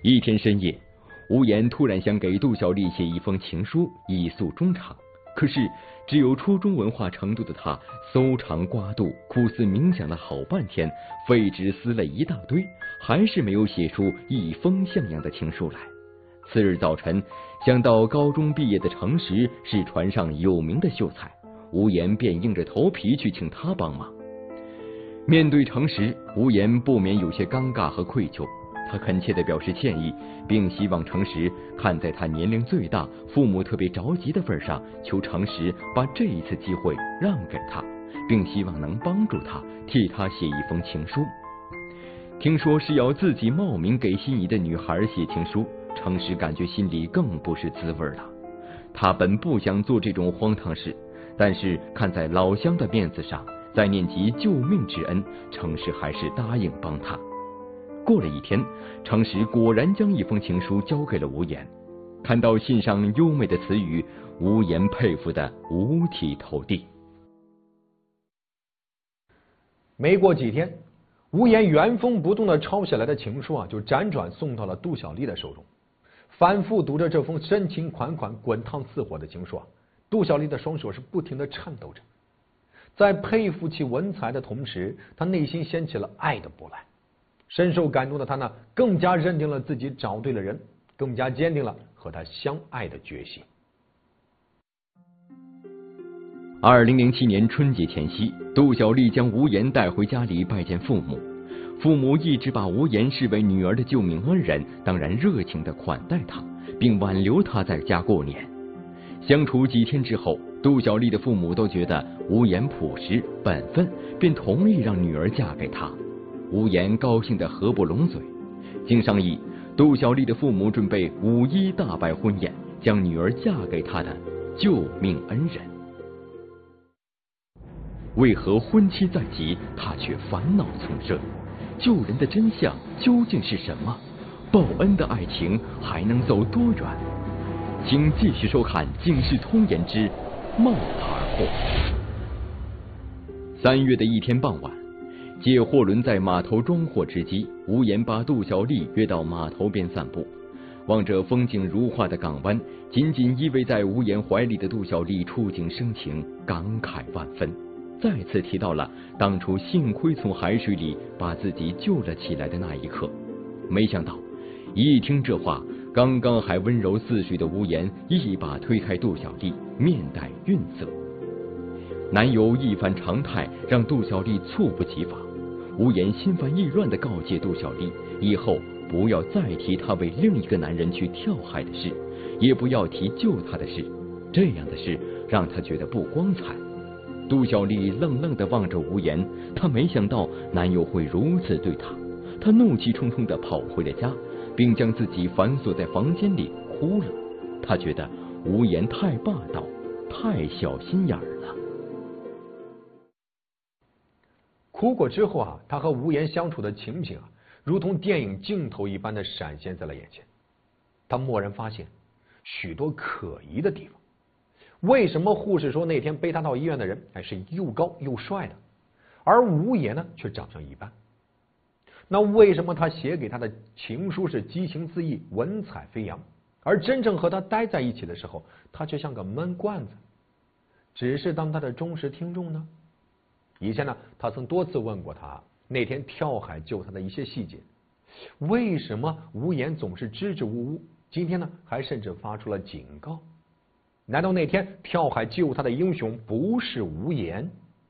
一天深夜，吴岩突然想给杜小丽写一封情书以诉衷肠，可是只有初中文化程度的他搜肠刮肚，苦思冥想了好半天，废纸撕了一大堆，还是没有写出一封像样的情书来。次日早晨，想到高中毕业的程实是船上有名的秀才，吴岩便硬着头皮去请他帮忙。面对程实，吴岩不免有些尴尬和愧疚，他恳切地表示歉意，并希望程实看在他年龄最大、父母特别着急的份上，求程实把这一次机会让给他，并希望能帮助他，替他写一封情书。听说是要自己冒名给心仪的女孩写情书，程实感觉心里更不是滋味了。他本不想做这种荒唐事，但是看在老乡的面子上，再念及救命之恩，程实还是答应帮他。过了一天，程实果然将一封情书交给了吴岩。看到信上优美的词语，吴岩佩服得五体投地。 没过几天，吴岩原封不动的抄下来的情书就辗转送到了杜小丽的手中。反复读着这封深情款款、滚烫似火的情书杜小丽的双手是不停的颤抖着。在佩服其文采的同时，她内心掀起了爱的波澜。深受感动的她呢，更加认定了自己找对了人，更加坚定了和他相爱的决心。 2007年春节前夕，杜小丽将吴岩带回家里拜见父母。父母一直把吴岩视为女儿的救命恩人，当然热情地款待她，并挽留她在家过年。相处几天之后，杜小丽的父母都觉得吴岩朴实本分，便同意让女儿嫁给他。吴岩高兴得合不拢嘴。经商议，杜小丽的父母准备5·1大摆婚宴，将女儿嫁给他的救命恩人。为何婚期在即，他却烦恼丛生？救人的真相究竟是什么？报恩的爱情还能走多远？请继续收看《警世通言之冒牌货》。3月的一天傍晚，借货轮在码头装货之机，吴岩把杜小丽约到码头边散步，望着风景如画的港湾，紧紧依偎在吴岩怀里的杜小丽触景生情，感慨万分，再次提到了当初幸亏从海水里把自己救了起来的那一刻。没想到一听这话，刚刚还温柔似水的吴岩一把推开杜小丽，面带愠色。男友一反常态，让杜小丽猝不及防。吴岩心烦意乱地告诫杜小丽，以后不要再提他为另一个男人去跳海的事，也不要提救他的事，这样的事让他觉得不光彩。杜小丽愣愣地望着吴岩，她没想到男友会如此对她，她怒气冲冲地跑回了家，并将自己反锁在房间里哭了。她觉得吴岩太霸道，太小心眼儿了。 哭过之后她和吴岩相处的情景如同电影镜头一般的闪现在了眼前。她蓦然发现许多可疑的地方。为什么护士说那天背她到医院的人是又高又帅的，而吴岩呢却长相一般？那为什么他写给她的情书是激情四溢、文采飞扬，而真正和他待在一起的时候，他却像个闷罐子，只是当他的忠实听众呢？以前呢，他曾多次问过他那天跳海救他的一些细节，为什么吴岩总是支支吾吾？今天呢，还甚至发出了警告。难道那天跳海救他的英雄不是吴岩？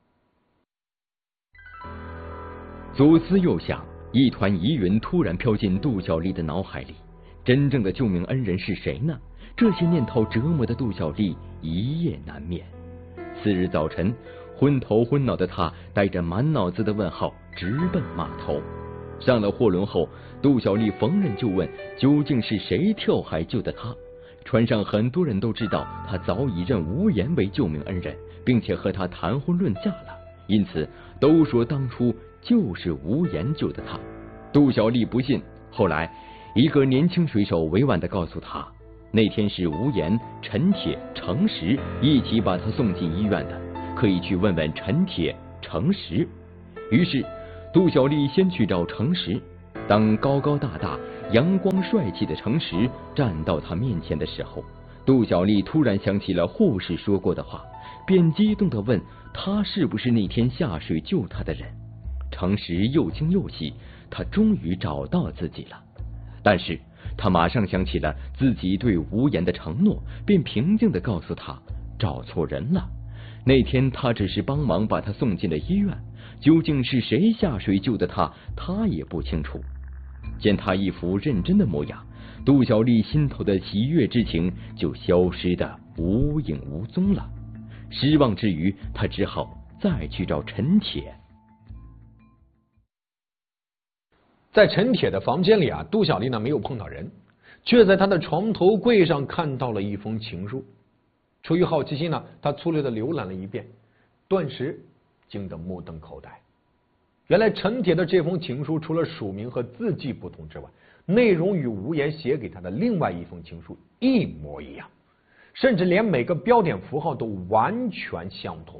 左思右想，一团疑云突然飘进杜小丽的脑海里。真正的救命恩人是谁呢？这些念头折磨的杜小丽一夜难眠。次日早晨，昏头昏脑的她带着满脑子的问号直奔码头。上了货轮后，杜小丽逢人就问究竟是谁跳海救的她。船上很多人都知道她早已认吴岩为救命恩人，并且和他谈婚论嫁了，因此都说当初就是吴岩救的她。杜小丽不信，后来一个年轻水手委婉地告诉她，那天是吴岩、陈铁、程实一起把她送进医院的，可以去问问陈铁、程实。于是杜小丽先去找程实。当高高大大、 阳光帅气的诚实站到他面前的时候，杜小丽突然想起了护士说过的话，便激动地问他是不是那天下水救他的人。诚实又惊又喜，他终于找到自己了。但是他马上想起了自己对无言的承诺，便平静地告诉他找错人了。那天他只是帮忙把他送进了医院，究竟是谁下水救的他，他也不清楚。见他一副认真的模样，杜小丽心头的喜悦之情就消失得无影无踪了。失望之余，他只好再去找陈铁。 在陈铁的房间里啊，杜小丽呢没有碰到人，却在他的床头柜上看到了一封情书。出于好奇心呢，他粗略的浏览了一遍，顿时惊得目瞪口呆。原来陈铁的这封情书除了署名和字迹不同之外，内容与无言写给他的另外一封情书一模一样，甚至连每个标点符号都完全相同。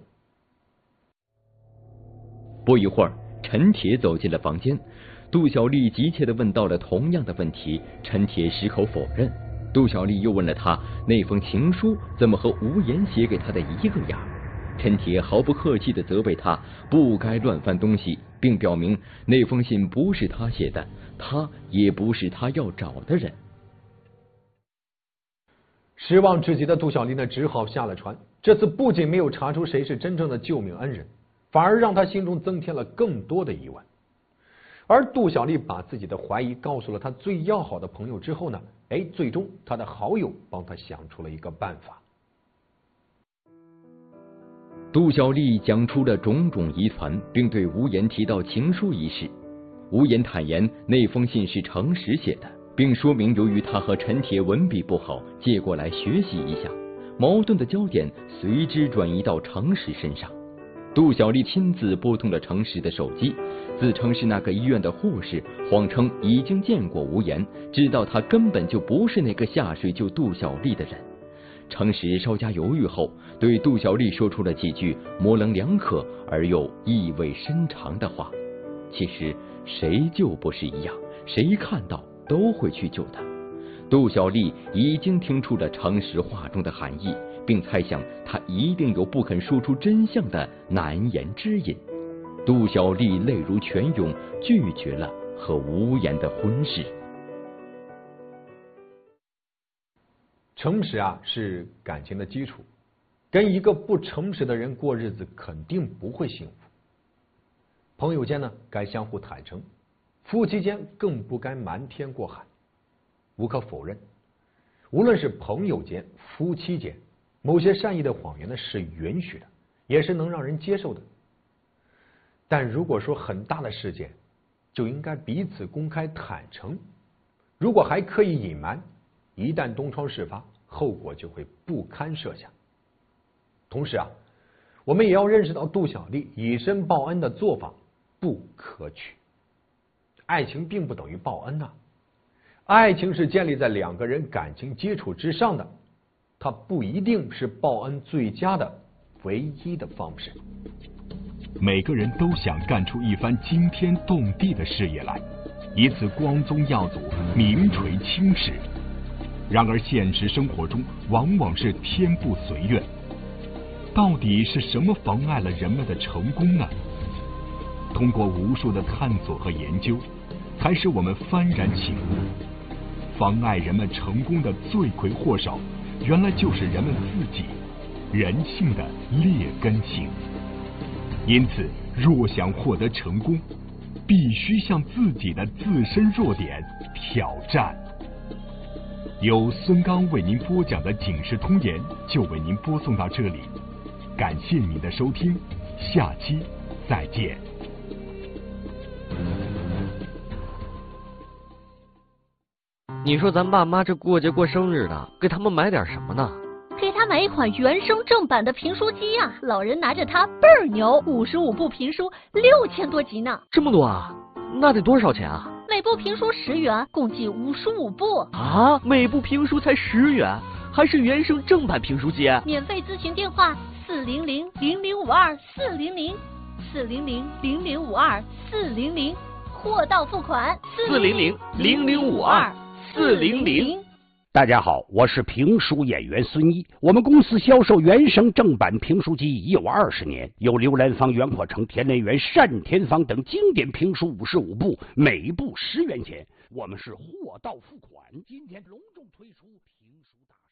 不一会儿，陈铁走进了房间，杜小丽急切地问到了同样的问题，陈铁矢口否认。杜小丽又问了他那封情书怎么和无言写给他的一个样，陈铁毫不客气地责备他不该乱翻东西，并表明那封信不是他写的，他也不是他要找的人。 失望至极的杜小丽呢，只好下了船。这次不仅没有查出谁是真正的救命恩人，反而让他心中增添了更多的疑问。而杜小丽把自己的怀疑告诉了他最要好的朋友之后呢，最终他的好友帮他想出了一个办法。 杜小丽讲出了种种疑团，并对无言提到情书一事。无言坦言那封信是诚实写的，并说明由于他和陈铁文笔不好，借过来学习一下。矛盾的焦点随之转移到诚实身上。杜小丽亲自拨通了诚实的手机，自称是那个医院的护士，谎称已经见过无言，知道他根本就不是那个下水救杜小丽的人。诚实稍加犹豫后，对杜小丽说出了几句模棱两可而又意味深长的话。其实谁救不是一样，谁看到都会去救他。杜小丽已经听出了诚实话中的含义，并猜想他一定有不肯说出真相的难言之隐。杜小丽泪如泉涌，拒绝了和无言的婚事。 诚实啊，是感情的基础，跟一个不诚实的人过日子肯定不会幸福。朋友间呢，该相互坦诚，夫妻间更不该瞒天过海。无可否认，无论是朋友间、夫妻间，某些善意的谎言呢是允许的，也是能让人接受的。但如果说很大的事件，就应该彼此公开坦诚。如果还刻意隐瞒，一旦东窗事发，后果就会不堪设想。同时啊，我们也要认识到杜小丽以身报恩的做法不可取。爱情并不等于报恩啊，爱情是建立在两个人感情基础之上的，它不一定是报恩最佳的唯一的方式。 每个人都想干出一番惊天动地的事业来，以此光宗耀祖、名垂青史。然而现实生活中往往是天不随愿，到底是什么妨碍了人们的成功呢？通过无数的探索和研究，才使我们幡然醒悟，妨碍人们成功的罪魁祸首，原来就是人们自己，人性的劣根性。因此，若想获得成功，必须向自己的自身弱点挑战。由孙刚为您播讲的《警世通言》就为您播送到这里，感谢您的收听，下期再见。 你说咱爸妈这过节过生日的，给他们买点什么呢？ 给他买一款原声正版的评书机啊！老人拿着它倍儿牛，55部评书6000多集呢。 这么多啊？那得多少钱啊？ 每部评书10元，共计55部啊！每部评书才10元，还是原声正版评书机？ 免费咨询电话400-0052-400，400-0052-400， 货到付款 400-0052-400。 大家好，我是评书演员孙一。我们公司销售原声正版评书机已有20年，有刘兰芳、袁阔成、田连元、单田芳等经典评书55部，每部10元钱。我们是货到付款。今天隆重推出评书大